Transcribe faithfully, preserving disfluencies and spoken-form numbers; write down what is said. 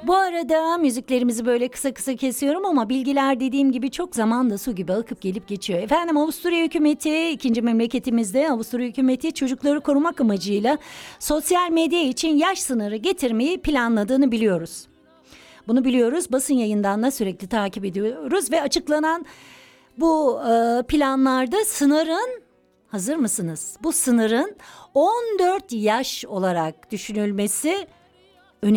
Bu arada müziklerimizi böyle kısa kısa kesiyorum ama bilgiler dediğim gibi çok zamanda su gibi akıp gelip geçiyor. Efendim, Avusturya hükümeti, ikinci memleketimizde Avusturya hükümeti çocukları korumak amacıyla sosyal medya için yaş sınırı getirmeyi planladığını biliyoruz. Bunu biliyoruz, basın yayınlarından sürekli takip ediyoruz ve açıklanan bu e, planlarda sınırın, hazır mısınız? Bu sınırın on dört yaş olarak düşünülmesi